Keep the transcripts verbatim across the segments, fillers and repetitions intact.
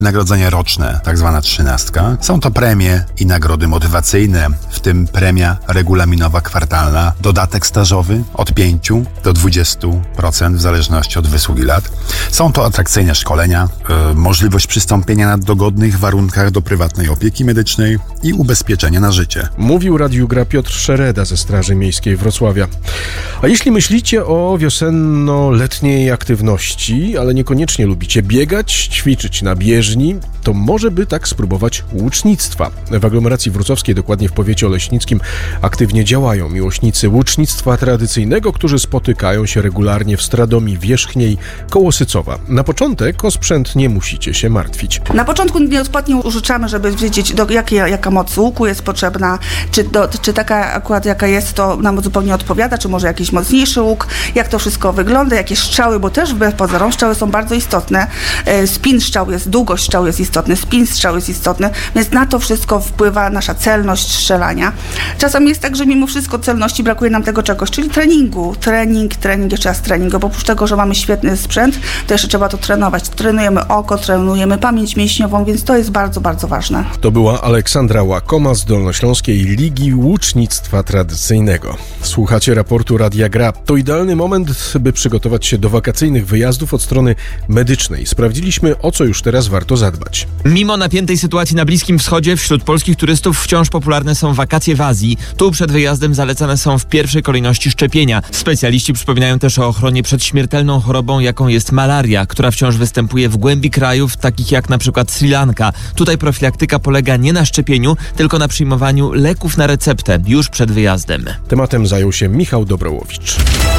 Nagrodzenie roczne, tak zwana trzynastka. Są to premie i nagrody motywacyjne, w tym premia regulaminowa kwartalna, dodatek stażowy od pięciu do dwudziestu procent w zależności od wysługi lat. Są to atrakcyjne szkolenia, yy, możliwość przystąpienia na dogodnych warunkach do prywatnej opieki medycznej i ubezpieczenia na życie. Mówił Radiu Gra Piotr Szereda ze Straży Miejskiej Wrocławia. A jeśli myślicie o wiosenno-letniej aktywności, ale niekoniecznie lubicie biegać, ćwiczyć na bieżni, to może by tak spróbować łucznictwa. W aglomeracji wrocławskiej, dokładnie w powiecie oleśnickim, aktywnie działają miłośnicy łucznictwa tradycyjnego, którzy spotykają się regularnie w Stradomii Wierzchniej koło Sycowa. Na początek o sprzęt nie musicie się martwić. Na początku nieodpłatnie użyczamy, żeby wiedzieć, do jakiej, jaka moc łuku jest potrzebna, czy, do, czy taka akurat jaka jest, to nam zupełnie odpowiada, czy może jakiś mocniejszy łuk, jak to wszystko wygląda, jakie strzały, bo też wbrew pozorom strzały są bardzo istotne. Spin strzał jest, długość strzał jest istotny, spin strzał jest istotny, więc na to wszystko wpływa nasza celność strzelania. Czasem jest tak, że mimo wszystko celności brakuje nam tego czegoś, czyli treningu. Trening, trening, jeszcze raz trening, bo oprócz tego, że mamy świetny sprzęt, to jeszcze trzeba to trenować. Trenujemy oko, trenujemy pamięć mięśniową, więc to jest bardzo, bardzo ważne. To była Aleksandra Łakoma z Dolnośląskiej Ligi Łucznictwa Tradycyjnego. Słuchacie raportu Radia Gra. To idealny moment, by przygotować się do wakacyjnych wyjazdów od strony medycznej. Sprawdziliśmy, o co już teraz warto zadbać. Mimo napiętej sytuacji na Bliskim Wschodzie, wśród polskich turystów wciąż popularne są wakacje w Azji. Tu przed wyjazdem zalecane są w pierwszej kolejności szczepienia. Specjaliści przypominają też o ochronie przed śmiertelną chorobą, jaką jest malaria, która wciąż występuje w głębi krajów, takich jak na przykład Sri Lanka. Tutaj profilaktyka polega nie na szczepieniu, tylko na przyjmowaniu leków na receptę już przed wyjazdem. Tematem zajął się Michał Dobrołowicz.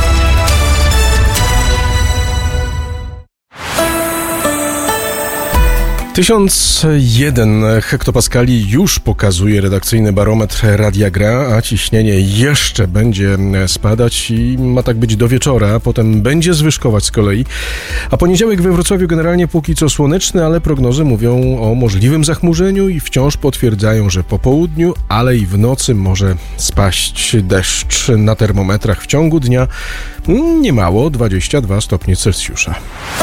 tysiąc jeden hektopaskali już pokazuje redakcyjny barometr Radia Gra, a ciśnienie jeszcze będzie spadać i ma tak być do wieczora, potem będzie zwyżkować z kolei. A poniedziałek we Wrocławiu generalnie póki co słoneczny, ale prognozy mówią o możliwym zachmurzeniu i wciąż potwierdzają, że po południu, ale i w nocy może spaść deszcz. Na termometrach w ciągu dnia niemało dwadzieścia dwa stopnie Celsjusza.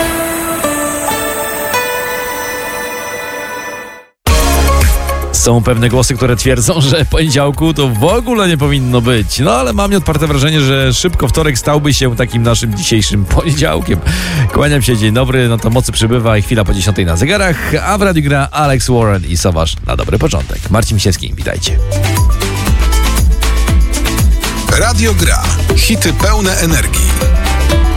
Są pewne głosy, które twierdzą, że poniedziałku to w ogóle nie powinno być. No ale mam nieodparte wrażenie, że szybko wtorek stałby się takim naszym dzisiejszym poniedziałkiem. Kłaniam się, dzień dobry, no to mocy przybywa i chwila po dziesiątej na zegarach, a w Radiu Gra Alex Warren i Sowasz na dobry początek. Marcin Misiewski, witajcie. Radio Gra. Hity pełne energii.